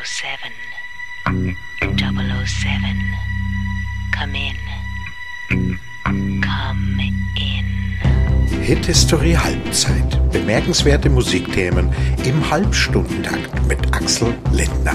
007. 007. Come in. Come in. Hit History Halbzeit. Bemerkenswerte Musikthemen im Halbstundentakt mit Axel Lindner.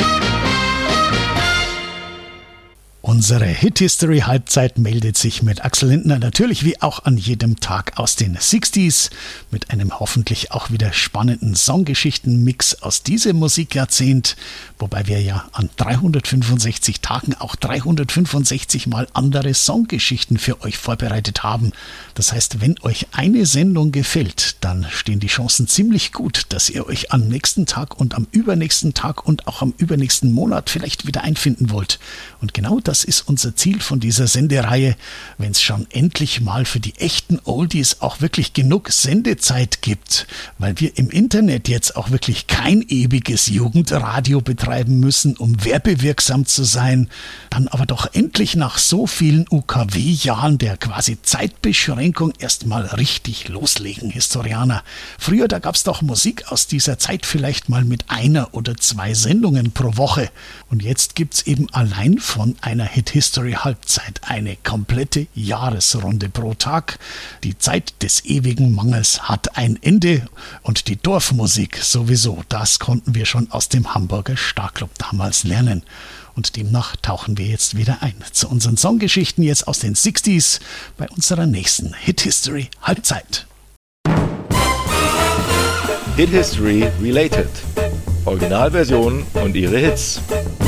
Unsere Hit-History Halbzeit meldet sich mit Axel Lindner natürlich wie auch an jedem Tag aus den 60s mit einem hoffentlich auch wieder spannenden Songgeschichten-Mix aus diesem Musikjahrzehnt, wobei wir ja an 365 Tagen auch 365 mal andere Songgeschichten für euch vorbereitet haben. Das heißt, wenn euch eine Sendung gefällt, dann stehen die Chancen ziemlich gut, dass ihr euch am nächsten Tag und am übernächsten Tag und auch am übernächsten Monat vielleicht wieder einfinden wollt. Und genau das ist unser Ziel von dieser Sendereihe, wenn es schon endlich mal für die echten Oldies auch wirklich genug Sendezeit gibt, weil wir im Internet jetzt auch wirklich kein ewiges Jugendradio betreiben müssen, um werbewirksam zu sein, dann aber doch endlich nach so vielen UKW-Jahren der quasi Zeitbeschränkung erstmal richtig loslegen, Historianer. Früher, da gab's doch Musik aus dieser Zeit vielleicht mal mit 1 oder 2 Sendungen pro Woche. Und jetzt gibt's eben allein von einer Hit-History-Halbzeit eine komplette Jahresrunde pro Tag. Die Zeit des ewigen Mangels hat ein Ende und die Dorfmusik sowieso, das konnten wir schon aus dem Hamburger Starclub damals lernen. Und demnach tauchen wir jetzt wieder ein zu unseren Songgeschichten jetzt aus den 60s bei unserer nächsten Hit-History-Halbzeit. Hit History Related. Originalversionen und ihre Hits.